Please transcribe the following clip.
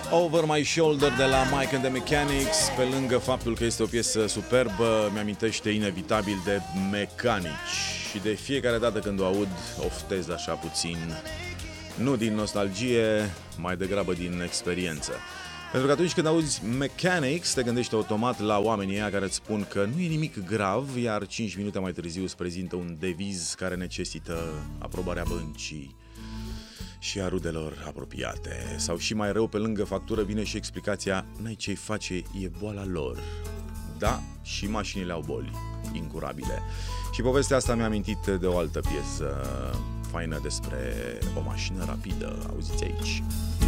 Over My Shoulder de la Mike and the Mechanics. Pe lângă faptul că este o piesă superbă, mi-amintește inevitabil de Mechanici. Și de fiecare dată când o aud, oftez așa puțin, nu din nostalgie, mai degrabă din experiență. Pentru că atunci când auzi Mechanics, te gândești automat la oamenii ăia care îți spun că nu e nimic grav, iar 5 minute mai târziu îți prezintă un deviz care necesită aprobarea băncii și a rudelor apropiate. Sau și mai rău, pe lângă factură vine și explicația: n-ai ce-i face, e boala lor. Da, și mașinile au boli incurabile. Și povestea asta mi-a amintit de o altă piesă faină despre o mașină rapidă. Auziți aici.